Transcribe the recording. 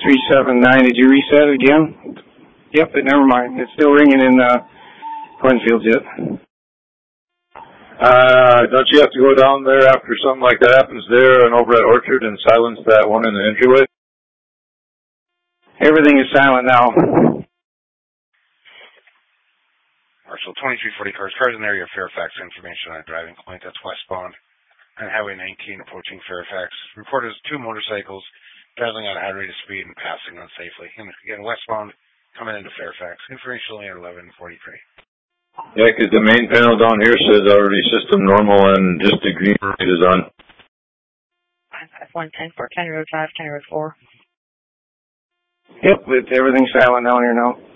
379. Did you reset it again? Yep, but never mind. It's still ringing in Cornfields yet. Don't you have to go down there after something like that happens there and over at Orchard and silence that one in the entryway? Everything is silent now. Marshal 2340 cars in the area of Fairfax. Information on a driving complaint. That's westbound on Highway 19 approaching Fairfax. Reported as 2 motorcycles traveling at a high rate of speed and passing unsafely. And again, westbound coming into Fairfax. Information only at 11:43. Yeah, because the main panel down here says already system normal and just the green light is on. 110 for County Road 5, County Road 4. Yep, everything's silent down here now.